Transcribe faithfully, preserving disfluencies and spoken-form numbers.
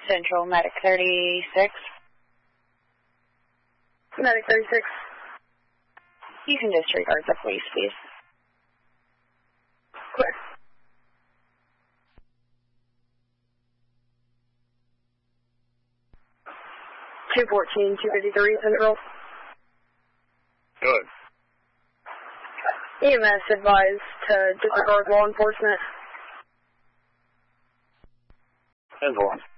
Central, Medic thirty-six. Medic thirty-six. You can disregard the police, please. Clear. two fourteen, two fifty-three, Central. Good. E M S advised to disregard law enforcement. ten four.